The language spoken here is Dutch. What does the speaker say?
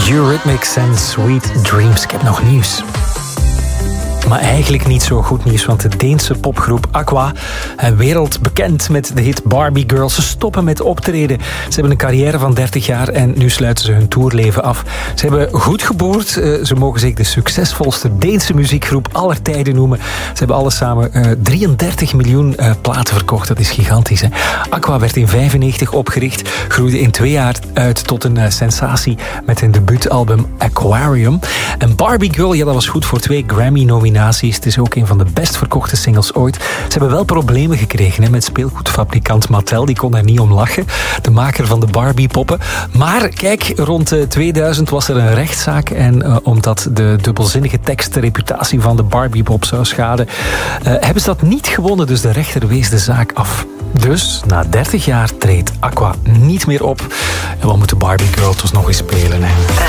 Eurythmics en Sweet Dreams. Ik heb nog nieuws. Maar eigenlijk niet zo goed nieuws, want de Deense popgroep Aqua, wereldbekend met de hit Barbie Girl, ze stoppen met optreden. Ze hebben een carrière van 30 jaar en nu sluiten ze hun tourleven af. Ze hebben goed geboerd. Ze mogen zich de succesvolste Deense muziekgroep aller tijden noemen. Ze hebben alles samen 33 miljoen platen verkocht. Dat is gigantisch, hè? Aqua werd in 1995 opgericht, groeide in 2 jaar uit tot een sensatie met hun debuutalbum Aquarium. En Barbie Girl, ja, dat was goed voor 2 Grammy-nominaties. Het is ook een van de best verkochte singles ooit. Ze hebben wel problemen gekregen met speelgoedfabrikant Mattel. Die kon er niet om lachen. De maker van de Barbie-poppen. Maar kijk, rond 2000 was er een rechtszaak. En omdat de dubbelzinnige tekst de reputatie van de Barbie-pop zou schaden, hebben ze dat niet gewonnen. Dus de rechter wees de zaak af. Dus na 30 jaar treedt Aqua niet meer op. En we moeten Barbie Girl dus nog eens spelen, hè.